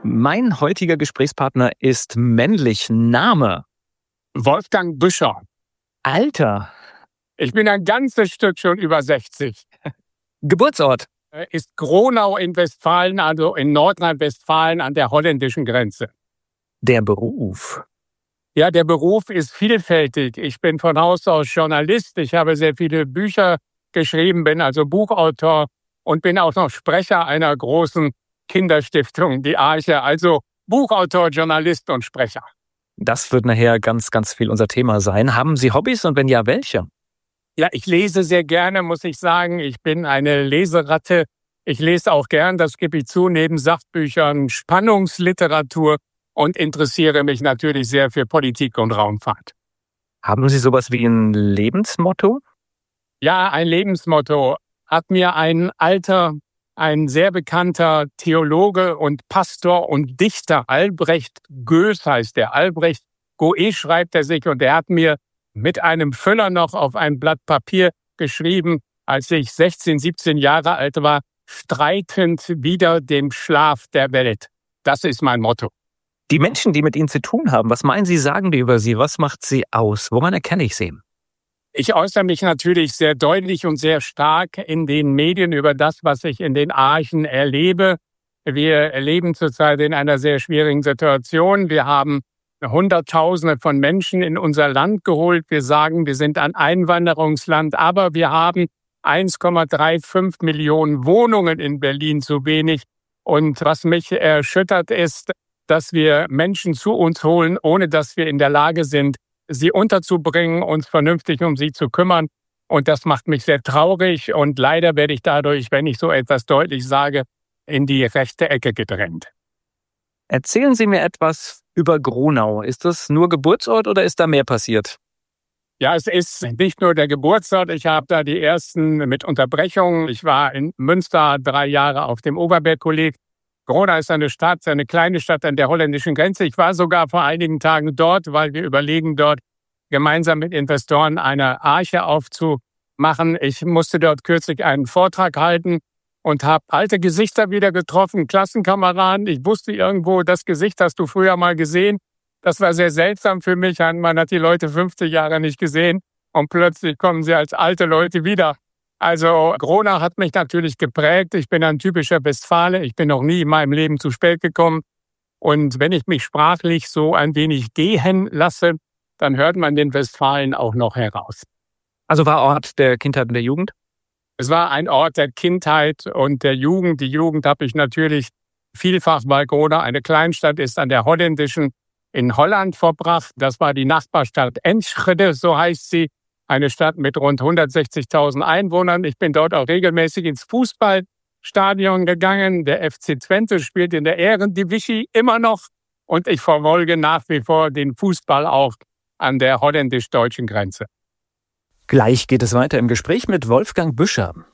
Mein heutiger Gesprächspartner ist männlich. Name? Wolfgang Büscher. Alter? Ich bin ein ganzes Stück schon über 60. Geburtsort? Ist Gronau in Westfalen, also in Nordrhein-Westfalen an der holländischen Grenze. Der Beruf? Ja, der Beruf ist vielfältig. Ich bin von Haus aus Journalist. Ich habe sehr viele Bücher geschrieben, bin also Buchautor und bin auch noch Sprecher einer großen Kinderstiftung, die Arche. Also Buchautor, Journalist und Sprecher. Das wird nachher ganz, ganz viel unser Thema sein. Haben Sie Hobbys und wenn ja, welche? Ja, ich lese sehr gerne, muss ich sagen. Ich bin eine Leseratte. Ich lese auch gern, das gebe ich zu, neben Sachbüchern, Spannungsliteratur und interessiere mich natürlich sehr für Politik und Raumfahrt. Haben Sie sowas wie ein Lebensmotto? Ja, ein Lebensmotto hat mir ein sehr bekannter Theologe und Pastor und Dichter, Albrecht Goes heißt der. Albrecht Goes schreibt er sich, und er hat mir mit einem Füller noch auf ein Blatt Papier geschrieben, als ich 16, 17 Jahre alt war: streitend wider dem Schlaf der Welt. Das ist mein Motto. Die Menschen, die mit Ihnen zu tun haben, was meinen Sie, sagen die über Sie? Was macht Sie aus? Woran erkenne ich Sie? Ich äußere mich natürlich sehr deutlich und sehr stark in den Medien über das, was ich in den Archen erlebe. Wir leben zurzeit in einer sehr schwierigen Situation. Wir haben Hunderttausende von Menschen in unser Land geholt. Wir sagen, wir sind ein Einwanderungsland, aber wir haben 1,35 Millionen Wohnungen in Berlin zu wenig. Und was mich erschüttert ist, dass wir Menschen zu uns holen, ohne dass wir in der Lage sind, sie unterzubringen, uns vernünftig um sie zu kümmern. Und das macht mich sehr traurig. Und leider werde ich dadurch, wenn ich so etwas deutlich sage, in die rechte Ecke gedrängt. Erzählen Sie mir etwas über Gronau. Ist das nur Geburtsort oder ist da mehr passiert? Ja, es ist nicht nur der Geburtsort. Ich habe da die ersten mit Unterbrechungen. Ich war in Münster 3 Jahre auf dem Oberbergkolleg. Gronau ist eine Stadt, eine kleine Stadt an der holländischen Grenze. Ich war sogar vor einigen Tagen dort, weil wir überlegen, dort gemeinsam mit Investoren eine Arche aufzumachen. Ich musste dort kürzlich einen Vortrag halten und habe alte Gesichter wieder getroffen, Klassenkameraden. Ich wusste irgendwo, das Gesicht hast du früher mal gesehen. Das war sehr seltsam für mich. Man hat die Leute 50 Jahre nicht gesehen und plötzlich kommen sie als alte Leute wieder. Also Gronau hat mich natürlich geprägt. Ich bin ein typischer Westfale. Ich bin noch nie in meinem Leben zu spät gekommen. Und wenn ich mich sprachlich so ein wenig gehen lasse, dann hört man den Westfalen auch noch heraus. Also war Ort der Kindheit und der Jugend? Es war ein Ort der Kindheit und der Jugend. Die Jugend habe ich natürlich vielfach, weil Gronau eine Kleinstadt ist, an der holländischen in Holland verbracht. Das war die Nachbarstadt Enschede, so heißt sie. Eine Stadt mit rund 160.000 Einwohnern. Ich bin dort auch regelmäßig ins Fußballstadion gegangen. Der FC Twente spielt in der Eredivisie immer noch. Und ich verfolge nach wie vor den Fußball auch an der holländisch-deutschen Grenze. Gleich geht es weiter im Gespräch mit Wolfgang Büscher.